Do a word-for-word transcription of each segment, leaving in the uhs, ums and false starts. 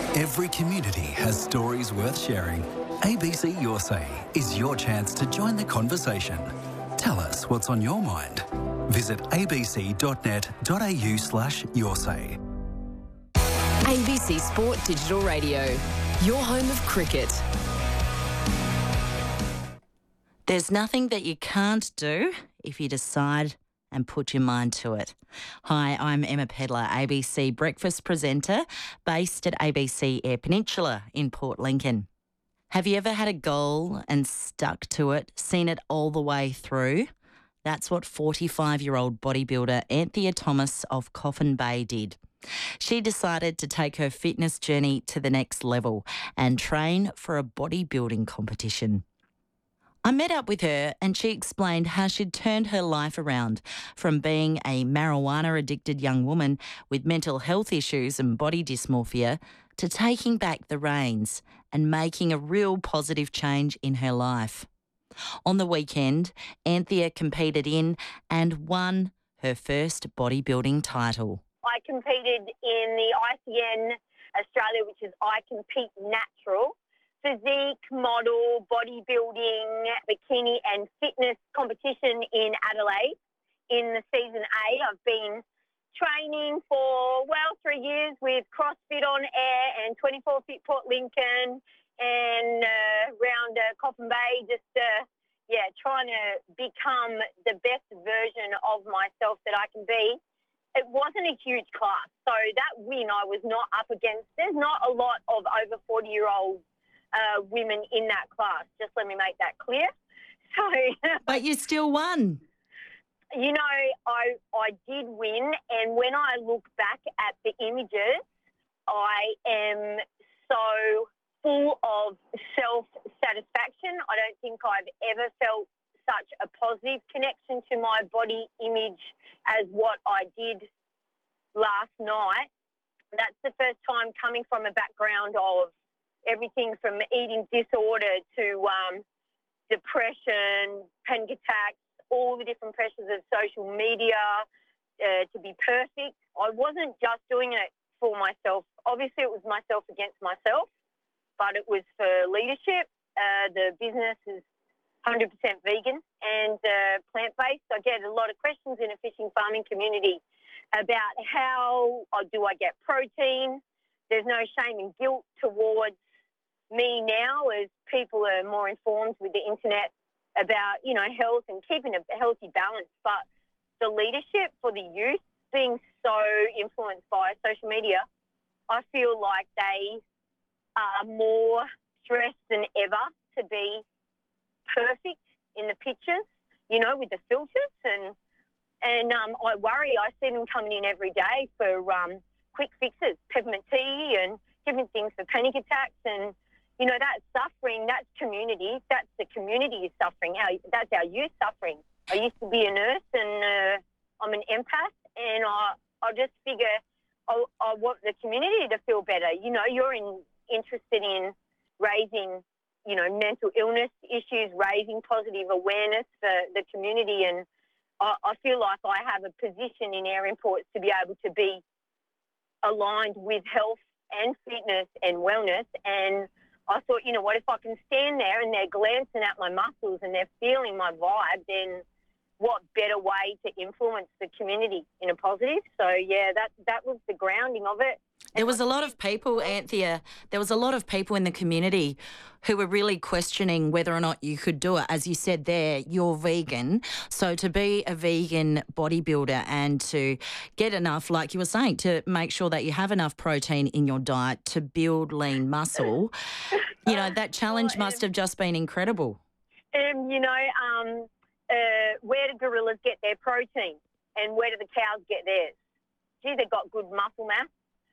Every community has stories worth sharing. A B C Your Say is your chance to join the conversation. Tell us what's on your mind. Visit abc.net.au slash your say. A B C Sport Digital Radio, your home of cricket. There's nothing that you can't do if you decide and put your mind to it. Hi, I'm Emma Pedlar, A B C breakfast presenter based at A B C Air Peninsula in Port Lincoln. Have you ever had a goal and stuck to it, seen it all the way through? That's what forty-five-year-old bodybuilder Anthea Thomas of Coffin Bay did. She decided to take her fitness journey to the next level and train for a bodybuilding competition. I met up with her and she explained how she'd turned her life around from being a marijuana-addicted young woman with mental health issues and body dysmorphia to taking back the reins and making a real positive change in her life. On the weekend, Anthea competed in and won her first bodybuilding title. I competed in the I C N Australia, which is I Compete Natural, physique, model, bodybuilding, bikini and fitness competition in Adelaide in the season A. I've been training for, well, three years with CrossFit on air and twenty-four Fit Port Lincoln and uh, around uh, Coffin Bay, just, uh, yeah, trying to become the best version of myself that I can be. It wasn't a huge class, so that win I was not up against. There's not a lot of over forty-year-olds Uh, women in that class. Just let me make that clear. So, but you still won. You know, I I did win, and when I look back at the images, I am so full of self-satisfaction. I don't think I've ever felt such a positive connection to my body image as what I did last night. That's the first time coming from a background of everything from eating disorder to um, depression, panic attacks, all the different pressures of social media uh, to be perfect. I wasn't just doing it for myself. Obviously, it was myself against myself, but it was for leadership. Uh, the business is one hundred percent vegan and uh, plant-based. I get a lot of questions in a fishing farming community about how uh, do I get protein. There's no shame and guilt towards me now as people are more informed with the internet about, you know, health and keeping a healthy balance. But the leadership for the youth being so influenced by social media, I feel like they are more stressed than ever to be perfect in the pictures, you know, with the filters. And, and um, I worry, I see them coming in every day for um, quick fixes, peppermint tea and different things for panic attacks. And you know, that's suffering, that's community, that's the community is suffering, our, that's our youth suffering. I used to be a nurse and uh, I'm an empath and I, I just figure I, I want the community to feel better. You know, you're in, interested in raising, you know, mental illness issues, raising positive awareness for the community, and I, I feel like I have a position in Air Imports to be able to be aligned with health and fitness and wellness. And I thought, you know what, if I can stand there and they're glancing at my muscles and they're feeling my vibe, then what better way to influence the community in a positive? So, yeah, that that was the grounding of it. There was a lot of people, Anthea, there was a lot of people in the community who were really questioning whether or not you could do it. As you said there, you're vegan. So to be a vegan bodybuilder and to get enough, like you were saying, to make sure that you have enough protein in your diet to build lean muscle, you know, that challenge well, um, must have just been incredible. Um, you know, um, uh, where do gorillas get their protein and where do the cows get theirs? Gee, they've got good muscle mass.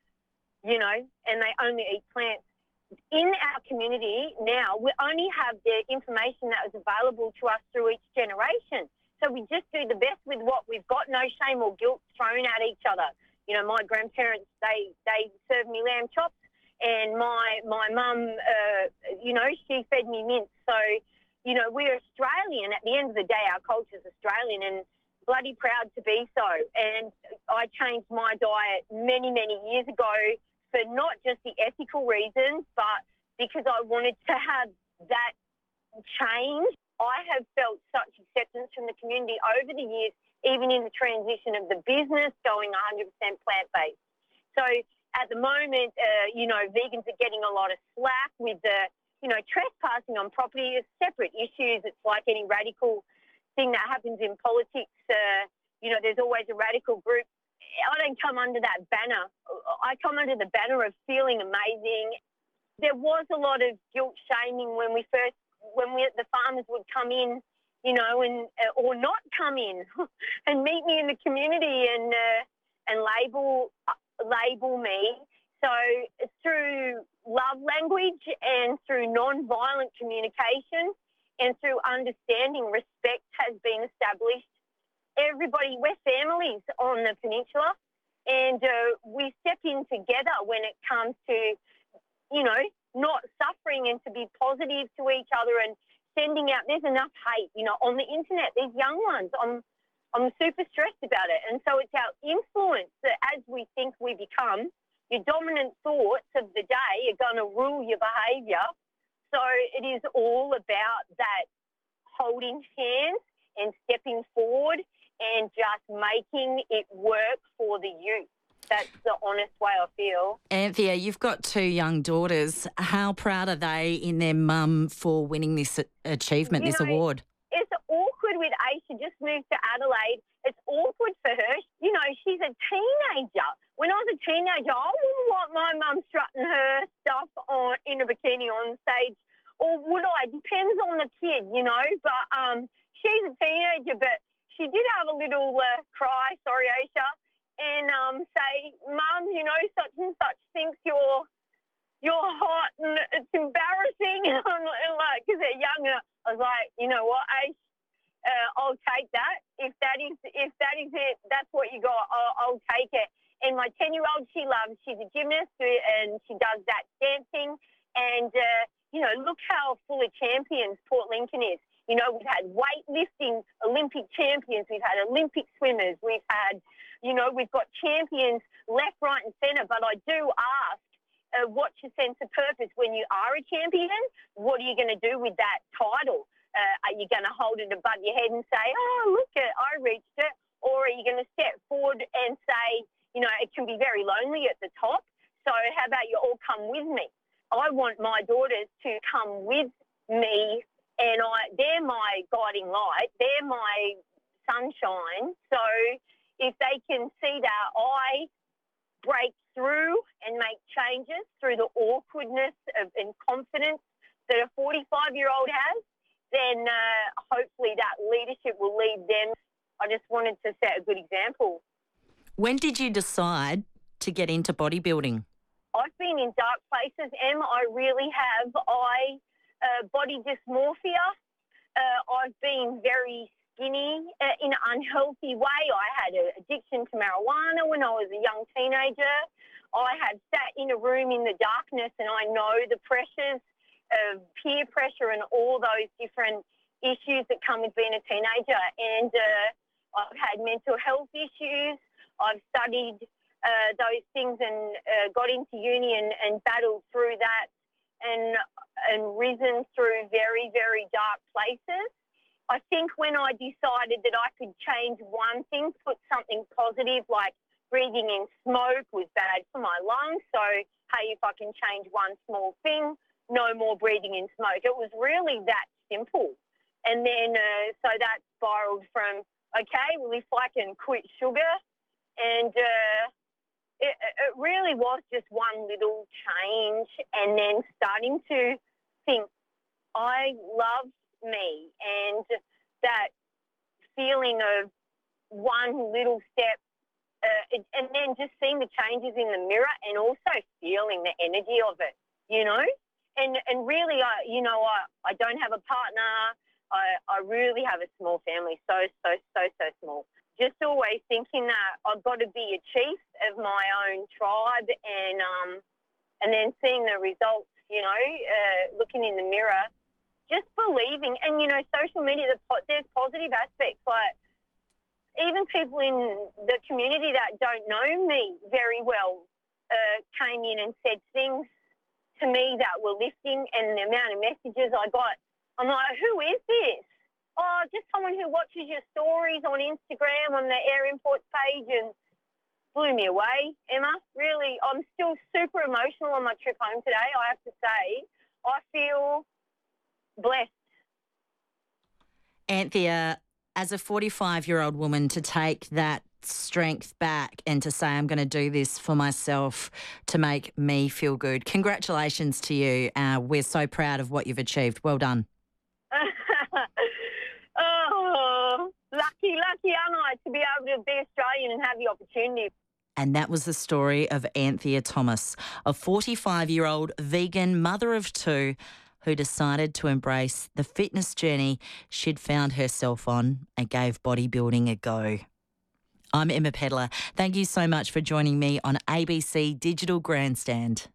You know, and they only eat plants. In our community now, we only have the information that is available to us through each generation. So we just do the best with what we've got, no shame or guilt thrown at each other. You know, my grandparents, they, they served me lamb chops, and my my mum, uh, you know, she fed me mince. So, you know, we're Australian. At the end of the day, our culture's Australian, and bloody proud to be so. And I changed my diet many, many years ago for not just the ethical reasons, but because I wanted to have that change. I have felt such acceptance from the community over the years, even in the transition of the business going one hundred percent plant-based. So at the moment, uh, you know, vegans are getting a lot of slack with the, you know, trespassing on property is separate issues. It's like any radical thing that happens in politics. Uh, you know, there's always a radical group. I don't come under that banner. I come under the banner of feeling amazing. There was a lot of guilt shaming when we first, when we, the farmers would come in, you know, and uh, or not come in and meet me in the community and uh, and label uh, label me. So through love language and through non-violent communication and through understanding, respect has been established. Everybody, we're families on the peninsula, and uh, we step in together when it comes to, you know, not suffering and to be positive to each other and sending out. There's enough hate, you know, on the internet. These young ones, I'm, I'm super stressed about it. And so it's our influence that as we think we become, your dominant thoughts of the day are going to rule your behaviour. So it is all about that holding hands and stepping forward and just making it work for the youth. That's the honest way I feel. Anthea, you've got two young daughters. How proud are they in their mum for winning this achievement, You this know, award? It's awkward with Aisha, just moved to Adelaide. It's awkward for her. You know, she's a teenager. When I was a teenager, I wouldn't want my mum strutting her stuff on in a bikini on stage. Or would I? Depends on the kid, you know. But um, she's a teenager, but she did have a little uh, cry, sorry, Aisha, and um, say, Mum, you know, such and such thinks you're you're hot and it's embarrassing. And I'm like, because they're younger, I was like, you know what, Aish, uh, I'll take that. If that is if that is it, that's what you got. I'll, I'll take it. And my ten-year-old, she loves. She's a gymnast and she does that dancing. And uh, you know, look how full of champions Port Lincoln is. You know, we've had weightlifting Olympic champions. We've had Olympic swimmers. We've had, you know, we've got champions left, right and centre. But I do ask, uh, what's your sense of purpose when you are a champion? What are you going to do with that title? Uh, are you going to hold it above your head and say, oh, look, it, I reached it? Or are you going to step forward and say, you know, it can be very lonely at the top. So how about you all come with me? I want my daughters to come with me. And I, they're my guiding light. They're my sunshine. So if they can see that I break through and make changes through the awkwardness of, and confidence that a forty-five-year-old has, then uh, hopefully that leadership will lead them. I just wanted to set a good example. When did you decide to get into bodybuilding? I've been in dark places, Em. I really have. I... Uh, body dysmorphia. Uh, I've been very skinny uh, in an unhealthy way. I had an addiction to marijuana when I was a young teenager. I have sat in a room in the darkness and I know the pressures of peer pressure and all those different issues that come with being a teenager. And uh, I've had mental health issues. I've studied uh, those things and uh, got into uni and, and battled through that. And and risen through very, very dark places. I think when I decided that I could change one thing, put something positive like breathing in smoke was bad for my lungs. So, hey, if I can change one small thing, no more breathing in smoke. It was really that simple. And then uh, so that spiraled from, okay, well, if I can quit sugar and... Uh, It, it really was just one little change and then starting to think, I love me, and that feeling of one little step uh, and then just seeing the changes in the mirror and also feeling the energy of it, you know. And and really, I, you know, I, I don't have a partner. I, I really have a small family, so, so, so, so small. Just always thinking that I've got to be a chief of my own tribe and um, and then seeing the results, you know, uh, looking in the mirror, just believing. And, you know, social media, there's positive aspects. Like even people in the community that don't know me very well, uh, came in and said things to me that were lifting, and the amount of messages I got, I'm like, who is this? Oh, just someone who watches your stories on Instagram on the Air Imports page, and blew me away, Emma. Really, I'm still super emotional on my trip home today, I have to say. I feel blessed. Anthea, as a forty-five-year-old woman, to take that strength back and to say, I'm going to do this for myself to make me feel good. Congratulations to you. Uh, we're so proud of what you've achieved. Well done. Oh, lucky, lucky, aren't I, to be able to be Australian and have the opportunity. And that was the story of Anthea Thomas, a forty-five-year-old vegan mother of two who decided to embrace the fitness journey she'd found herself on and gave bodybuilding a go. I'm Emma Pedlar. Thank you so much for joining me on A B C Digital Grandstand.